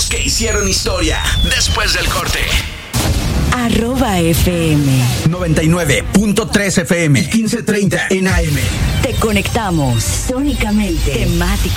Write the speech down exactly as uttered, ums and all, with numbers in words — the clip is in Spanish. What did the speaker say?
que hicieron historia. Después del corte. Arroba F M noventa y nueve punto tres F M, quince treinta en A M. Te conectamos sónicamente, temática.